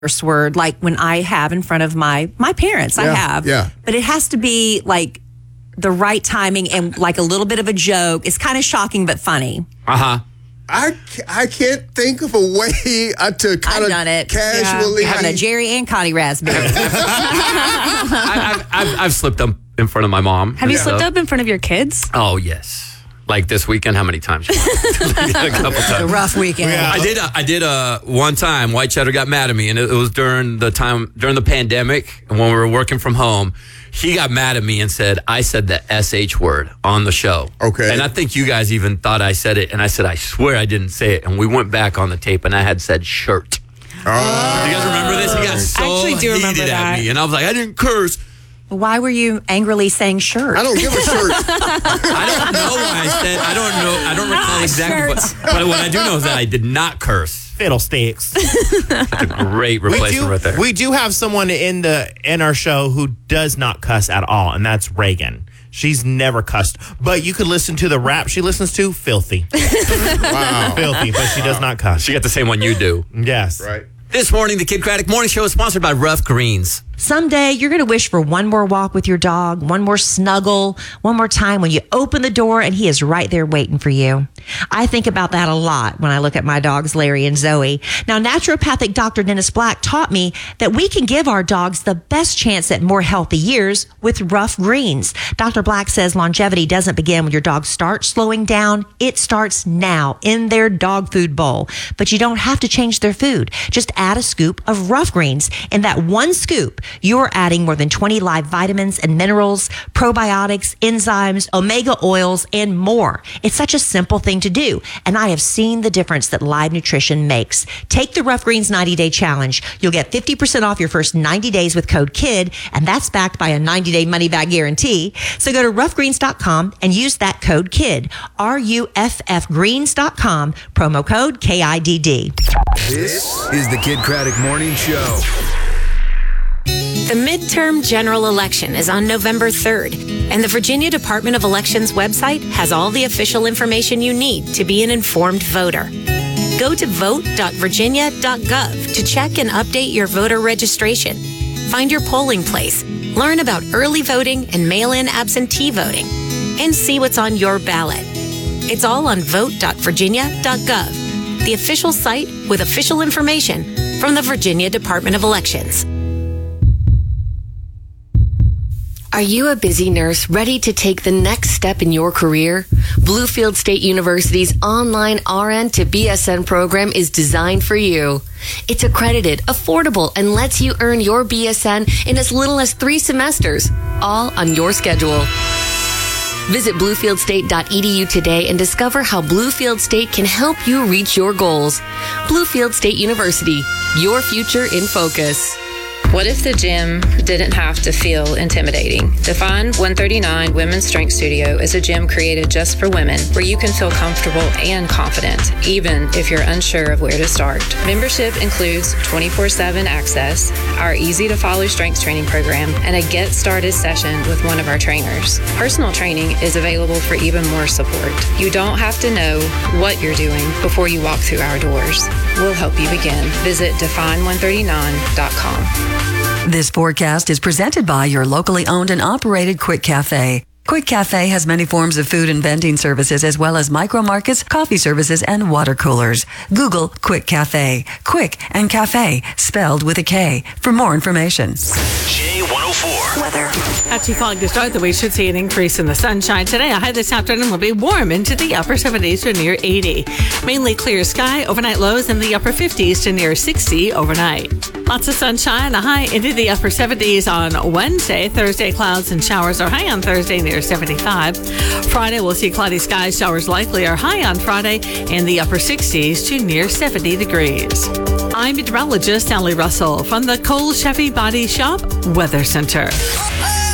curse word like when I have in front of my parents. I have. Yeah. But it has to be like the right timing and like a little bit of a joke. It's kind of shocking but funny. I can't think of a way to kind I've done it. casually. In front of Jerry and Connie Raspberry. I've slipped up in front of my mom. Have you slipped up in front of your kids? Oh, yes. Like this weekend, how many times? A couple times. A rough weekend. Yeah. I did one time. White Cheddar got mad at me, and it was during the pandemic, and when we were working from home. He got mad at me and said I said the SH word on the show. Okay. And I think you guys even thought I said it, and I said I swear I didn't say it. And we went back on the tape, and I had said shirt. Oh. Do you guys remember this? He got so I actually do remember heated that. at me, and I was like, I didn't curse. Why were you angrily saying shirt? I don't give a shirt. I don't know why I said. I don't know. I don't recall exactly. But what I do know is that I did not curse. Fiddlesticks. That's a great replacement right there. We do have someone in our show who does not cuss at all, and that's Reagan. She's never cussed. But you could listen to the rap she listens to, filthy. Wow. Filthy, but she does not cuss. She got the same one you do. Yes. Right. This morning, the Kid Craddock Morning Show is sponsored by Rough Greens. Someday you're going to wish for one more walk with your dog, one more snuggle, one more time when you open the door and he is right there waiting for you. I think about that a lot when I look at my dogs, Larry and Zoe. Now, naturopathic Dr. Dennis Black taught me that we can give our dogs the best chance at more healthy years with Rough Greens. Dr. Black says longevity doesn't begin when your dog starts slowing down. It starts now in their dog food bowl. But you don't have to change their food. Just add a scoop of Rough Greens. In that one scoop, you're adding more than 20 live vitamins and minerals, probiotics, enzymes, omega oils, and more. It's such a simple thing to do, and I have seen the difference that Live Nutrition makes. Take the Rough Greens 90-day challenge. You'll get 50% off your first 90 days with code KID, and that's backed by a 90-day money-back guarantee. So go to roughgreens.com and use that code KID, RUFFgreens.com, promo code KIDD. This is the Kid Craddock Morning Show. The midterm general election is on November 3rd, and the Virginia Department of Elections website has all the official information you need to be an informed voter. Go to vote.virginia.gov to check and update your voter registration. Find your polling place, learn about early voting and mail-in absentee voting, and see what's on your ballot. It's all on vote.virginia.gov, the official site with official information from the Virginia Department of Elections. Are you a busy nurse ready to take the next step in your career? Bluefield State University's online RN to BSN program is designed for you. It's accredited, affordable, and lets you earn your BSN in as little as 3 semesters, all on your schedule. Visit bluefieldstate.edu today and discover how Bluefield State can help you reach your goals. Bluefield State University, your future in focus. What if the gym didn't have to feel intimidating? Define 139 Women's Strength Studio is a gym created just for women where you can feel comfortable and confident, even if you're unsure of where to start. Membership includes 24/7 access, our easy-to-follow strength training program, and a get started session with one of our trainers. Personal training is available for even more support. You don't have to know what you're doing before you walk through our doors. We'll help you begin. Visit define139.com. This forecast is presented by your locally owned and operated Quick Cafe. Quick Cafe has many forms of food and vending services as well as micro markets, coffee services, and water coolers. Google Quick Cafe. Quick and Cafe, spelled with a K, for more information. J104. Weather. Actually, calling to start the week, should see an increase in the sunshine today. A high this afternoon will be warm into the upper 70s to near 80. Mainly clear sky, overnight lows in the upper 50s to near 60 overnight. Lots of sunshine, a high into the upper 70s on Wednesday. Thursday, clouds and showers are high on Thursday near 75. Friday, we'll see cloudy skies. Showers likely are high on Friday in the upper 60s to near 70 degrees. I'm meteorologist Allie Russell from the Cole Chevy Body Shop Weather Center.